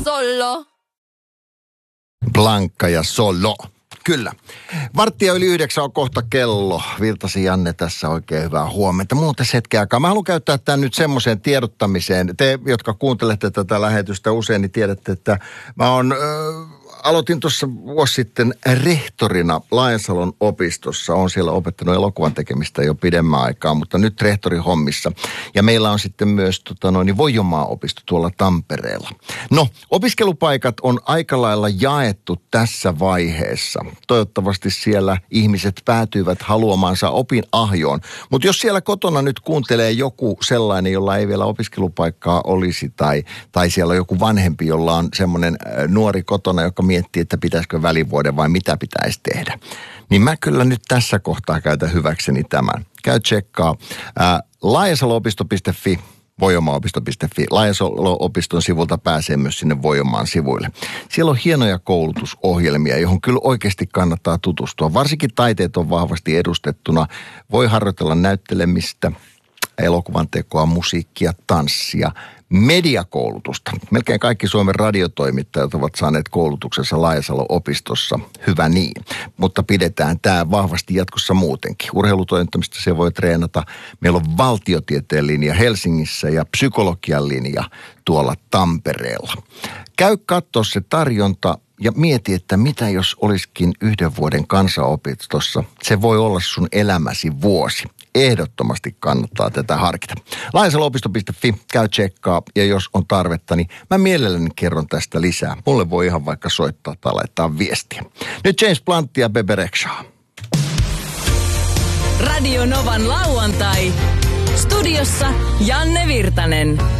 Sollo. Blanca ja Solo. Kyllä. 8:45 on kohta kello. Virtasi Janne tässä, oikein hyvää huomenta. Muuten hetken aikaa. Mä haluan käyttää tämän nyt semmoiseen tiedottamiseen. Te, jotka kuuntelette tätä lähetystä usein, niin tiedätte, että mä aloitin tuossa vuosi sitten rehtorina Laajasalon opistossa. Olen siellä opettanut elokuvan tekemistä jo pidemmän aikaa, mutta nyt rehtorin hommissa. Ja meillä on sitten myös Voijomaa-opisto tuolla Tampereella. No, opiskelupaikat on aika lailla jaettu tässä vaiheessa. Toivottavasti siellä ihmiset päätyivät haluamansa opinahjoon. Mutta jos siellä kotona nyt kuuntelee joku sellainen, jolla ei vielä opiskelupaikkaa olisi, tai siellä on joku vanhempi, jolla on semmoinen nuori kotona, joka miettii, että pitäisikö välivuoden vai mitä pitäisi tehdä. Niin mä kyllä nyt tässä kohtaa käytän hyväkseni tämän. Käy tsekkaa laajasalo-opisto.fi, voijomaa-opisto.fi. Laajasalo-opiston sivulta pääsee myös sinne Voijomaan sivuille. Siellä on hienoja koulutusohjelmia, johon kyllä oikeasti kannattaa tutustua. Varsinkin taiteet on vahvasti edustettuna. Voi harjoitella näyttelemistä, elokuvan tekoa, musiikkia, tanssia, mediakoulutusta. Melkein kaikki Suomen radiotoimittajat ovat saaneet koulutuksessa Laajasalo-opistossa. Hyvä niin. Mutta pidetään tämä vahvasti jatkossa muutenkin. Urheilutoimittamista se voi treenata. Meillä on valtiotieteen linja Helsingissä ja psykologian linja tuolla Tampereella. Käy katsoa se tarjonta ja mieti, että mitä jos olisikin 1 vuoden kansanopistossa. Se voi olla sun elämäsi vuosi. Ehdottomasti kannattaa tätä harkita. Laajasalo-opisto.fi, käy tsekkaa, ja jos on tarvetta, niin mä mielelläni kerron tästä lisää. Mulle voi ihan vaikka soittaa tai laittaa viestiä. Nyt James Blunt ja Bebe Rexha. Radio Novan lauantai. Studiossa Janne Virtanen.